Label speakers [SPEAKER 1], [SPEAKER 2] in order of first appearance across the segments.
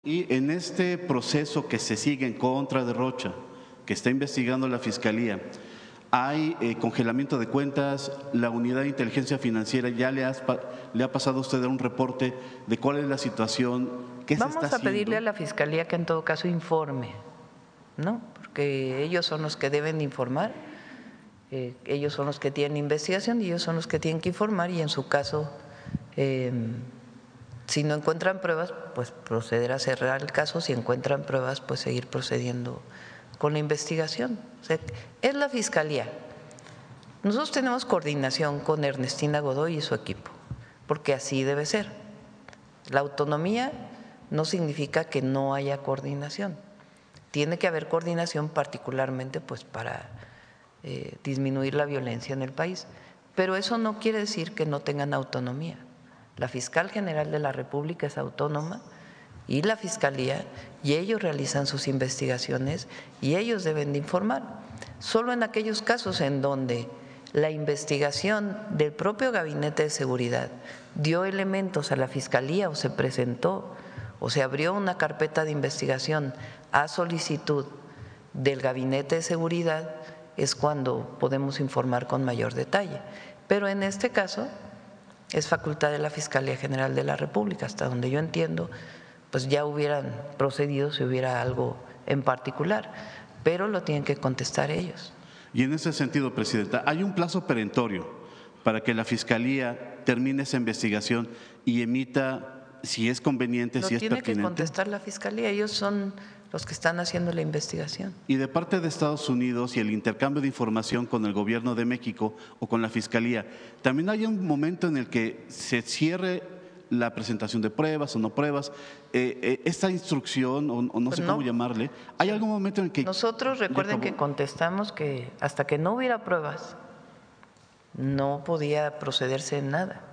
[SPEAKER 1] Y en este proceso que se sigue en contra de Rocha, que está investigando la Fiscalía, hay congelamiento de cuentas. La Unidad de Inteligencia Financiera ya le ha pasado a usted un reporte de cuál es la situación, qué se está haciendo.
[SPEAKER 2] Vamos a pedirle a la Fiscalía que en todo caso informe, ¿no? Porque ellos son los que deben informar, ellos son los que tienen investigación y ellos son los que tienen que informar, y en su caso, si no encuentran pruebas, pues proceder a cerrar el caso; si encuentran pruebas, pues seguir procediendo con la investigación. O sea, es la Fiscalía. Nosotros tenemos coordinación con Ernestina Godoy y su equipo, porque así debe ser. La autonomía no significa que no haya coordinación. Tiene que haber coordinación, particularmente pues para disminuir la violencia en el país, pero eso no quiere decir que no tengan autonomía. La Fiscal General de la República es autónoma, y la Fiscalía, y ellos realizan sus investigaciones y ellos deben de informar. Solo en aquellos casos en donde la investigación del propio Gabinete de Seguridad dio elementos a la Fiscalía, o se presentó o se abrió una carpeta de investigación a solicitud del Gabinete de Seguridad, es cuando podemos informar con mayor detalle. Pero en este caso es facultad de la Fiscalía General de la República. Hasta donde yo entiendo, pues ya hubieran procedido si hubiera algo en particular, pero lo tienen que contestar ellos.
[SPEAKER 1] Y en ese sentido, Presidenta, ¿hay un plazo perentorio para que la Fiscalía termine esa investigación y emita, si es conveniente, si es pertinente?
[SPEAKER 2] Lo tiene que contestar la Fiscalía, ellos son los que están haciendo la investigación.
[SPEAKER 1] Y de parte de Estados Unidos y el intercambio de información con el Gobierno de México o con la Fiscalía, ¿también hay un momento en el que se cierre la presentación de pruebas o no pruebas, esta instrucción o no
[SPEAKER 2] Pues
[SPEAKER 1] sé cómo llamarle? ¿Hay algún momento en el que…
[SPEAKER 2] Nosotros, recuerden que contestamos que hasta que no hubiera pruebas no podía procederse en nada,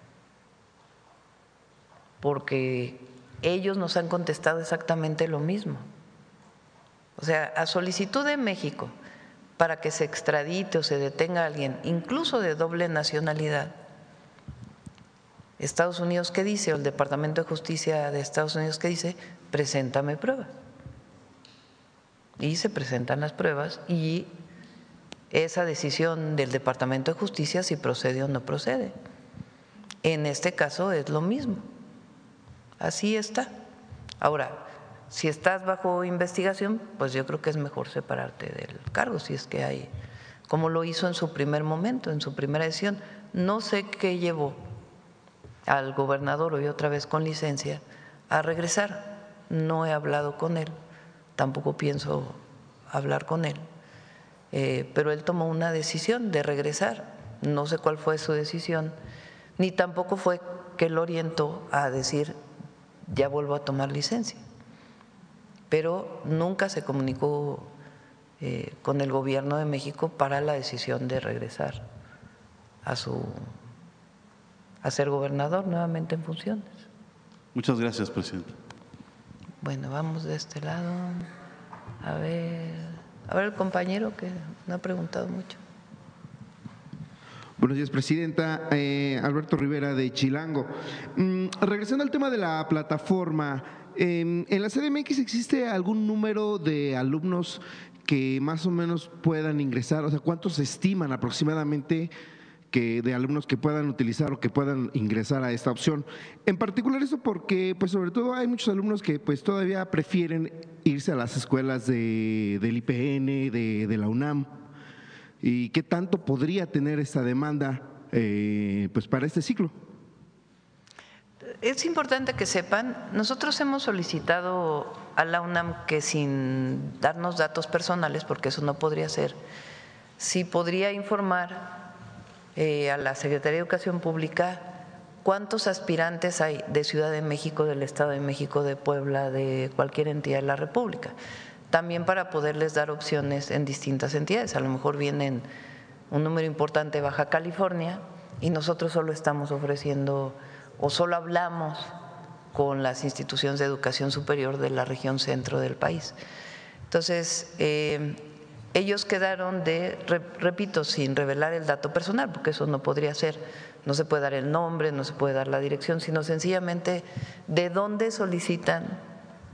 [SPEAKER 2] porque ellos nos han contestado exactamente lo mismo. O sea, a solicitud de México para que se extradite o se detenga a alguien, incluso de doble nacionalidad, Estados Unidos, ¿qué dice? O el Departamento de Justicia de Estados Unidos, ¿qué dice? Preséntame pruebas. Y se presentan las pruebas, y esa decisión del Departamento de Justicia si procede o no procede. En este caso es lo mismo, así está. Ahora, si estás bajo investigación, pues yo creo que es mejor separarte del cargo, si es que hay, como lo hizo en su primer momento, en su primera decisión. No sé qué llevó al gobernador, hoy otra vez con licencia, a regresar. No he hablado con él, tampoco pienso hablar con él, pero él tomó una decisión de regresar. No sé cuál fue su decisión, ni tampoco fue que lo orientó a decir ya vuelvo a tomar licencia, pero nunca se comunicó con el Gobierno de México para la decisión de regresar a ser gobernador nuevamente en funciones.
[SPEAKER 1] Muchas gracias, Presidente.
[SPEAKER 2] Bueno, vamos de este lado. A ver el compañero que me ha preguntado mucho.
[SPEAKER 3] Buenos días, Presidenta. Alberto Rivera, de Chilango. Regresando al tema de la plataforma, ¿en la CDMX existe algún número de alumnos que más o menos puedan ingresar? O sea, ¿cuántos se estiman aproximadamente de alumnos que puedan utilizar o que puedan ingresar a esta opción? En particular esto porque, pues sobre todo hay muchos alumnos que pues todavía prefieren irse a las escuelas del IPN, de la UNAM. ¿Y qué tanto podría tener esta demanda pues para este ciclo?
[SPEAKER 2] Es importante que sepan, nosotros hemos solicitado a la UNAM que, sin darnos datos personales, porque eso no podría ser, si podría informar a la Secretaría de Educación Pública cuántos aspirantes hay de Ciudad de México, del Estado de México, de Puebla, de cualquier entidad de la República, también para poderles dar opciones en distintas entidades. A lo mejor vienen un número importante de Baja California y nosotros solo estamos ofreciendo o solo hablamos con las instituciones de educación superior de la región centro del país. Entonces, ellos quedaron repito, sin revelar el dato personal, porque eso no podría ser, no se puede dar el nombre, no se puede dar la dirección, sino sencillamente de dónde solicitan